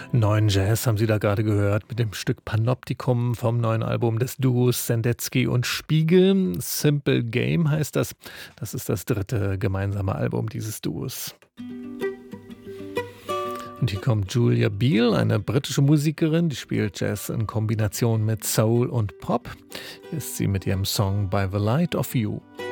Neuen Jazz haben Sie da gerade gehört mit dem Stück Panoptikum vom neuen Album des Duos Sendetsky und Spiegel. Simple Game heißt das. Das ist das dritte gemeinsame Album dieses Duos. Und hier kommt Julia Beal, eine britische Musikerin, die spielt Jazz in Kombination mit Soul und Pop. Hier ist sie mit ihrem Song By the Light of You.